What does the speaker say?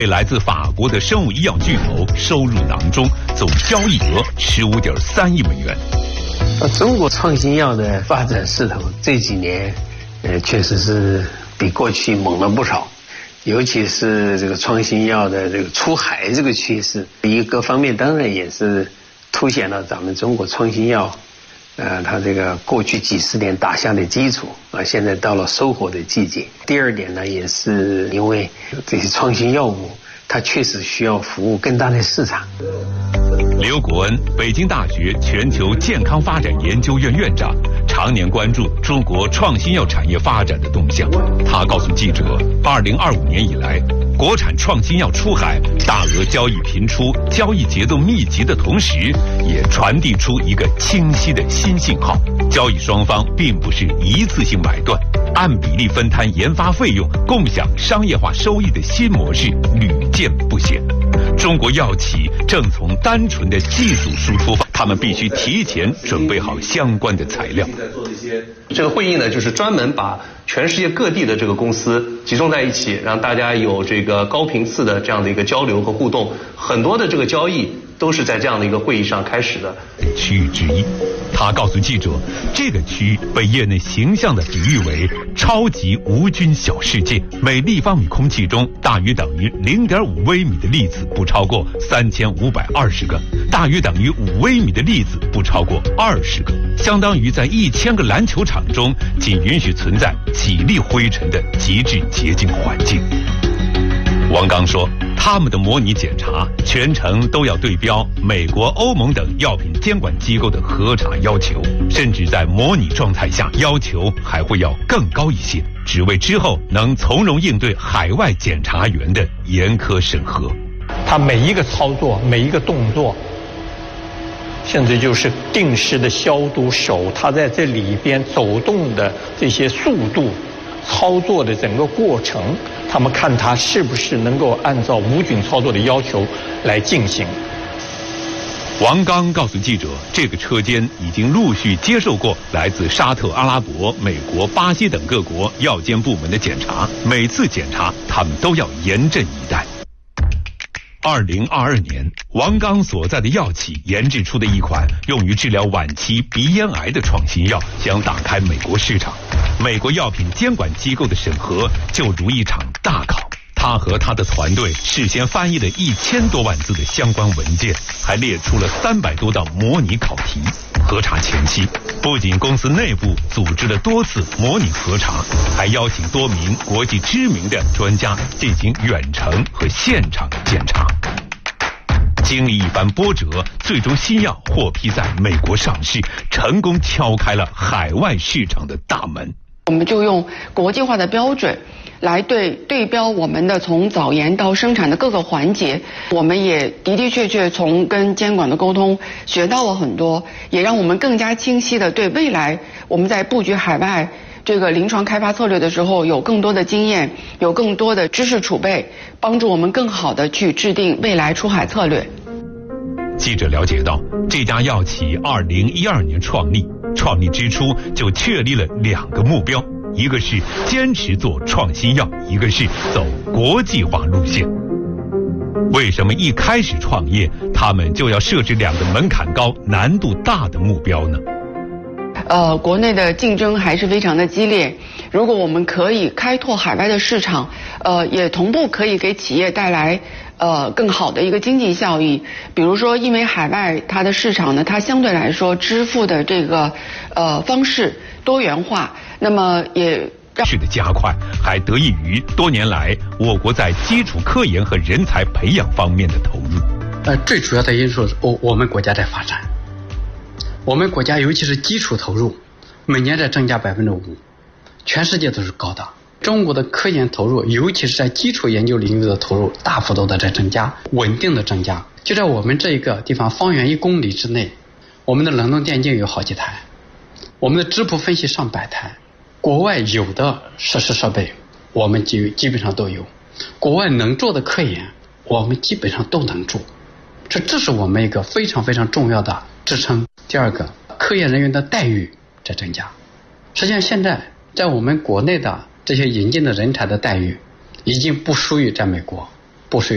被来自法国的生物医药巨头收入囊中，总交易额15.3亿美元。 中国创新药的发展势头这几年，确实是比过去猛了不少。尤其是这个创新药的这个出海这个趋势，一个方面当然也是凸显了咱们中国创新药，它这个过去几十年打下的基础啊，现在到了收获的季节。第二点呢，也是因为这些创新药物，它确实需要服务更大的市场。 刘国恩，北京大学全球健康发展研究院院长，常年关注中国创新药产业发展的动向。他告诉记者，2025年以来，国产创新药出海大额交易频出，交易节奏密集的同时，也传递出一个清晰的新信号：交易双方并不是一次性买断，按比例分摊研发费用、共享商业化收益的新模式屡见不鲜。中国药企正从单纯的技术输出法，他们必须提前准备好相关的材料。 这个会议呢，就是专门把全世界各地的这个公司集中在一起，让大家有这个高频次的这样的一个交流和互动。很多的这个交易都是在这样的一个会议上开始的。 区域之一，他告诉记者，这个区域被业内形象地比喻为超级无菌小世界，每立方米空气中大约等于0.5微米的粒子不超过3520个，大约等于5微米的粒子不超过20个，相当于在1000个篮球场中仅允许存在几粒灰尘的极致洁净环境。王刚说，他们的模拟检查全程都要对标美国、欧盟等药品监管机构的核查要求，甚至在模拟状态下要求还会要更高一些，只为之后能从容应对海外检查员的严苛审核。 他每一个操作、每一个动作，甚至就是定时的消毒手，他在这里边走动的这些速度、操作的整个过程，他们看他是不是能够按照无菌操作的要求来进行。 王刚告诉记者，这个车间已经陆续接受过来自沙特阿拉伯、美国、巴西等各国药监部门的检查，每次检查他们都要严阵以待。2022年，王刚所在的药企研制出的一款用于治疗晚期鼻咽癌的创新药将打开美国市场。美国药品监管机构的审核就如一场大考，他和他的团队事先翻译了1000多万字的相关文件，还列出了300多道模拟考题。核查前期，不仅公司内部组织了多次模拟核查，还邀请多名国际知名的专家进行远程和现场检查。经历一番波折，最终新药获批在美国上市，成功敲开了海外市场的大门。 我们就用国际化的标准来对标我们的从早研到生产的各个环节，我们也的确从跟监管的沟通学到了很多，也让我们更加清晰的对未来我们在布局海外这个临床开发策略的时候有更多的经验，有更多的知识储备，帮助我们更好的去制定未来出海策略。 记者了解到，这家药企2012年创立之初就确立了2个目标，一个是坚持做创新药，一个是走国际化路线。为什么一开始创业，他们就要设置2个门槛高、难度大的目标呢？ 国内的竞争还是非常的激烈，如果我们可以开拓海外的市场，也同步可以给企业带来更好的一个经济效益。比如说，因为海外它的市场呢，它相对来说支付的这个方式多元化，那么也是的加快，还得益于多年来我国在基础科研和人才培养方面的投入。 最主要的因素是我们国家在发展，我们国家尤其是基础投入每年在增加5%，全世界都是高的。中国的科研投入，尤其是在基础研究领域的投入，大幅度的在增加，稳定的增加。就在我们这一个地方方圆1公里之内，我们的冷冻电镜有好几台，我们的质谱分析上百台，国外有的设施设备我们基本上都有，国外能做的科研我们基本上都能做，这是我们一个非常非常重要的支撑。第二个，科研人员的待遇在增加。实际上现在在我们国内的这些引进的人才的待遇已经不输于在美国，不输于